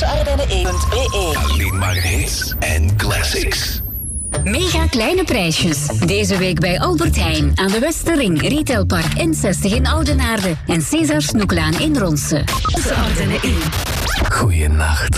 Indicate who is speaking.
Speaker 1: www.ardennen1.be.
Speaker 2: Alleen maar hits en classics.
Speaker 3: Mega kleine prijsjes. Deze week bij Albert Heijn aan de Westerring, Retailpark N60 in Oudenaarde en César Snoeklaan in Ronse. Ardennen 1.
Speaker 2: Goeienacht.